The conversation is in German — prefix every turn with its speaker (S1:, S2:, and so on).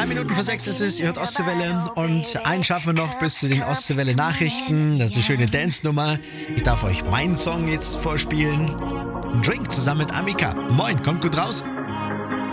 S1: Minuten vor 6 ist es, ihr hört Ostseewelle und einen schaffen wir noch bis zu den Ostseewelle-Nachrichten. Das ist eine schöne Dance-Nummer. Ich darf euch meinen Song jetzt vorspielen. Drink zusammen mit Amika. Moin, kommt gut raus.